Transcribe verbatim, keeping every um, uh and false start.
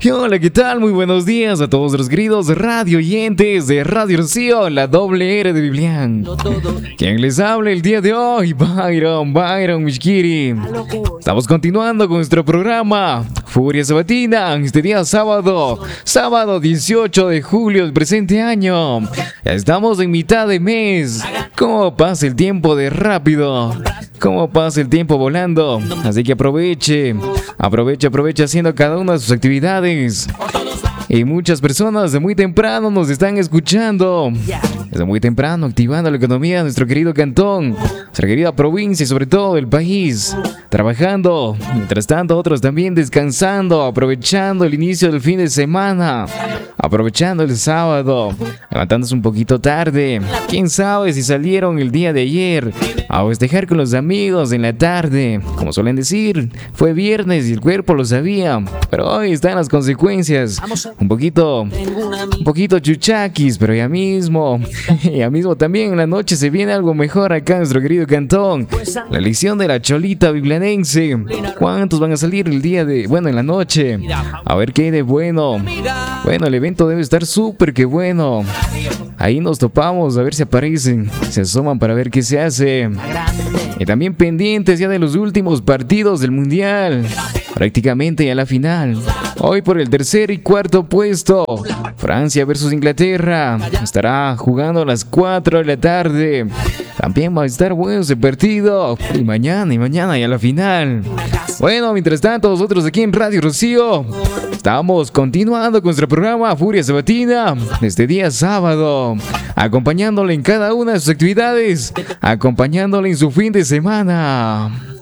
¿Qué hola? ¿Qué tal? Muy buenos días a todos los queridos radio oyentes de Radio Rocío, la doble R de Biblián. Quien les habla el día de hoy, Byron, Byron Mishkiri. Estamos continuando con nuestro programa Furia Sabatina, este día sábado, sábado dieciocho de julio del presente año. Ya estamos en mitad de mes. ¿Cómo pasa el tiempo de rápido? ¿Cómo pasa el tiempo volando? Así que aproveche, aproveche, aproveche haciendo cada una de sus actividades. Y muchas personas de muy temprano nos están escuchando. Desde muy temprano activando la economía de nuestro querido cantón, nuestra querida provincia y sobre todo el país. Trabajando, mientras tanto otros también descansando, aprovechando el inicio del fin de semana. Aprovechando el sábado, levantándose un poquito tarde. Quién sabe si salieron el día de ayer a festejar con los amigos en la tarde. Como suelen decir, fue viernes y el cuerpo lo sabía. Pero hoy están las consecuencias. Un poquito, un poquito chuchaquis, pero ya mismo, ya mismo también en la noche se viene algo mejor acá en nuestro querido cantón. La elección de la Cholita Biblianense. ¿Cuántos van a salir el día de, bueno, en la noche? A ver qué hay de bueno. Bueno, el evento debe estar súper que bueno. Ahí nos topamos a ver si aparecen, se asoman para ver qué se hace. Y también pendientes ya de los últimos partidos del Mundial. Prácticamente ya la final. Hoy por el tercer y cuarto puesto. Francia versus Inglaterra. Estará jugando a las cuatro de la tarde. También va a estar bueno ese partido. Y mañana, y mañana ya la final. Bueno, mientras tanto, nosotros aquí en Radio Rocío estamos continuando con nuestro programa Furia Sabatina este día sábado, acompañándole en cada una de sus actividades, acompañándole en su fin de semana.